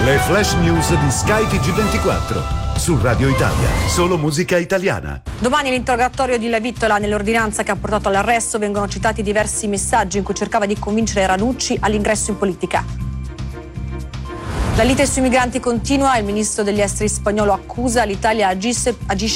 Le flash news di Sky TG24. Su Radio Italia, solo musica italiana. Domani l'interrogatorio di Lavittola. Nell'ordinanza che ha portato all'arresto vengono citati diversi messaggi in cui cercava di convincere Ranucci all'ingresso in politica. La lite sui migranti continua, il ministro degli esteri spagnolo accusa l'Italia agisce